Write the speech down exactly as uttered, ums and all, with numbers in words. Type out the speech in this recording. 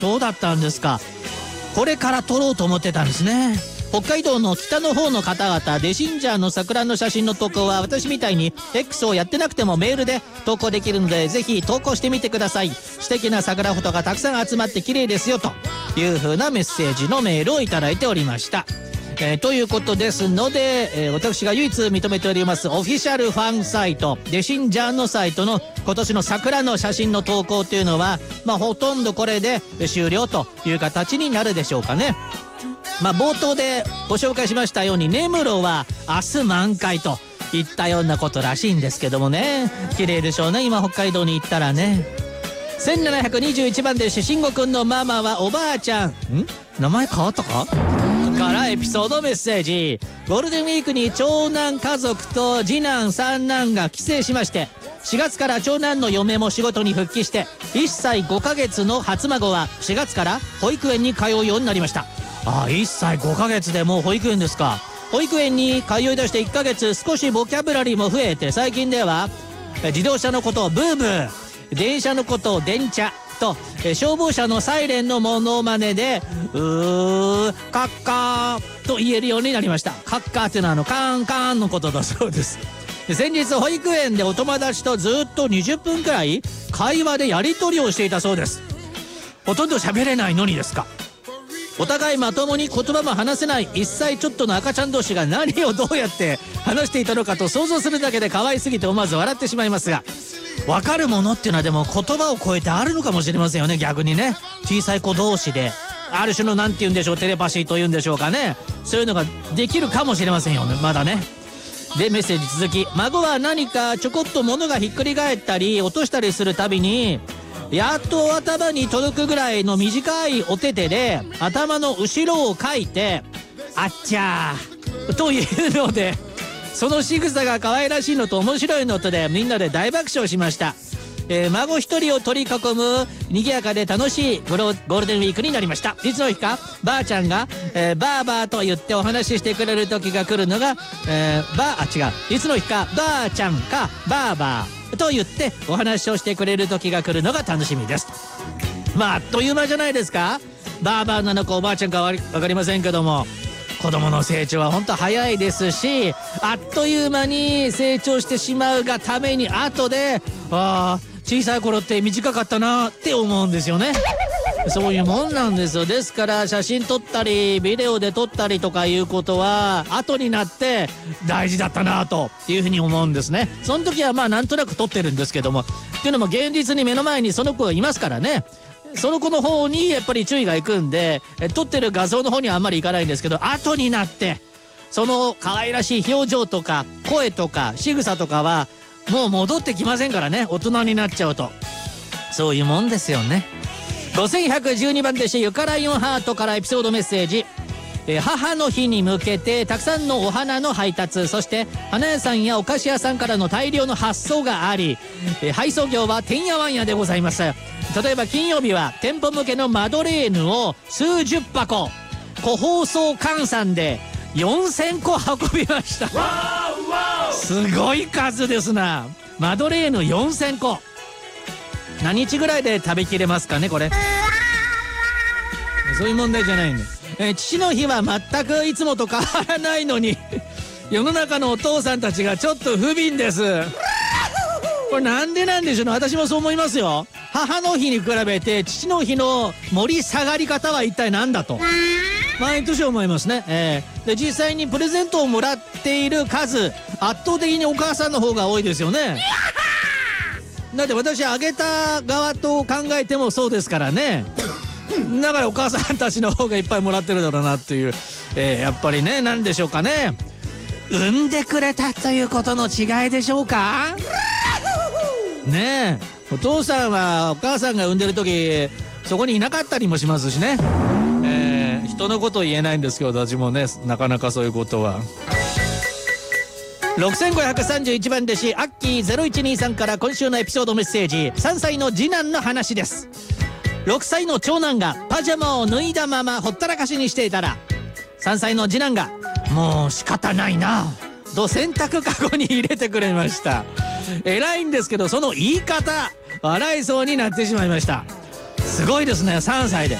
どうだったんですか。これから撮ろうと思ってたんですね。北海道の北の方の方々、デシンジャーの桜の写真の投稿は私みたいに X をやってなくてもメールで投稿できるので、ぜひ投稿してみてください。素敵な桜フォトがたくさん集まって綺麗ですよという風なメッセージのメールをいただいておりました。えー、ということですので、えー、私が唯一認めておりますオフィシャルファンサイトデシンジャーのサイトの今年の桜の写真の投稿というのは、まあほとんどこれで終了という形になるでしょうかね。まあ冒頭でご紹介しましたように、根室は明日満開といったようなことらしいんですけどもね、綺麗でしょうね。今北海道に行ったらね。せんななひゃくにじゅういちばんでしんごくんのママはおばあちゃん、ん名前変わったかからエピソードメッセージ。ゴールデンウィークに長男家族と次男三男が帰省しまして、しがつから長男の嫁も仕事に復帰して、いっさいごかげつの初孫はしがつから保育園に通うようになりました。ああ、いっさいごかげつでもう保育園ですか。保育園に通い出していっかげつ、少しボキャブラリーも増えて、最近では自動車のことをブーブー、電車のことを電車と、消防車のサイレンのモノマネでうーカッカーと言えるようになりました。カッカーっていうのはあのカーンカーンのことだそうです。先日保育園でお友達とずっとにじゅっぷんくらい会話でやり取りをしていたそうです。ほとんど喋れないのにですか。お互いまともに言葉も話せないいっさいちょっとの赤ちゃん同士が何をどうやって話していたのかと想像するだけで可愛すぎて思わず笑ってしまいますが、分かるものっていうのはでも言葉を超えてあるのかもしれませんよね。逆にね、小さい子同士である種のなんて言うんでしょう、テレパシーというんでしょうかね、そういうのができるかもしれませんよね、まだね。でメッセージ続き。孫は何かちょこっと物がひっくり返ったり落としたりするたびに、やっと頭に届くぐらいの短いお手手で頭の後ろをかいてあっちゃーというので、その仕草が可愛らしいのと面白いのとでみんなで大爆笑しました。えー、孫一人を取り囲む賑やかで楽しいゴロゴールデンウィークになりました。いつの日かばあちゃんが、えー、バーバーと言ってお話ししてくれる時が来るのが、えー、ばあ違ういつの日かばあちゃんかバーバーと言ってお話をしてくれる時が来るのが楽しみです。まああっという間じゃないですか。バーバーなのかおばあちゃんかわかりませんけども、子供の成長は本当早いですし、あっという間に成長してしまうがために後でああ小さい頃って短かったなって思うんですよね。そういうもんなんですよ。ですから写真撮ったりビデオで撮ったりとかいうことは後になって大事だったなというふうに思うんですね。その時はまあなんとなく撮ってるんですけども、っていうのも現実に目の前にその子がいますからね、その子の方にやっぱり注意がいくんで、撮ってる画像の方にはあんまりいかないんですけど、後になってその可愛らしい表情とか声とか仕草とかはもう戻ってきませんからね、大人になっちゃうと。そういうもんですよね。ごせんひゃくじゅうにばん弟子ゆかライオンハートからエピソードメッセージ。えー、母の日に向けてたくさんのお花の配達、そして花屋さんやお菓子屋さんからの大量の発送があり、えー、配送業はてんやわんやでございます。例えば金曜日は店舗向けのマドレーヌを数十箱個包装換算でよんせんこ運びました。すごい数ですな。マドレーヌよんせんこ、何日ぐらいで食べきれますかねこれ。そういう問題じゃないんで、えー、父の日は全くいつもと変わらないのに世の中のお父さんたちがちょっと不憫です。これなんでなんでしょうね。私もそう思いますよ。母の日に比べて父の日の盛り下がり方は一体何だと毎年思いますね。えー、で実際にプレゼントをもらっている数圧倒的にお母さんの方が多いですよね。だって私あげた側と考えてもそうですからね。だからお母さんたちの方がいっぱいもらってるだろうなっていう、えー、やっぱりね、何でしょうかね、産んでくれたということの違いでしょうかねえ。お父さんはお母さんが産んでる時そこにいなかったりもしますしね、えー、人のこと言えないんですけど私もねなかなかそういうことは。ろくせんごひゃくさんじゅういちばん弟子アッキーゼロいちにさんから今週のエピソードメッセージ。さんさいの次男の話です。ろくさいの長男がパジャマを脱いだままほったらかしにしていたら、さんさいの次男がもう仕方ないなと洗濯かごに入れてくれました。偉いんですけどその言い方笑いそうになってしまいました。 すごいですね、さんさいで。